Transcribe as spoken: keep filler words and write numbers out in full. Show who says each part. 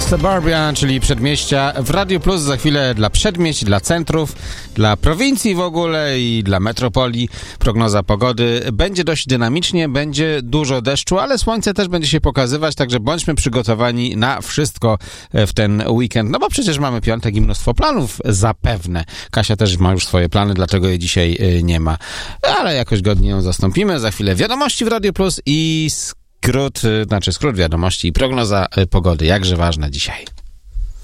Speaker 1: Suburbia, czyli przedmieścia w Radio Plus. Za chwilę dla przedmieść, dla centrów, dla prowincji w ogóle i dla metropolii. Prognoza pogody. Będzie dość dynamicznie, będzie dużo deszczu, ale słońce też będzie się pokazywać, także bądźmy przygotowani na wszystko w ten weekend. No bo przecież mamy piątek i mnóstwo planów zapewne. Kasia też ma już swoje plany, dlatego jej dzisiaj nie ma. Ale jakoś godnie ją zastąpimy. Za chwilę wiadomości w Radio Plus i skrót, znaczy skrót wiadomości i prognoza pogody. Jakże ważna dzisiaj.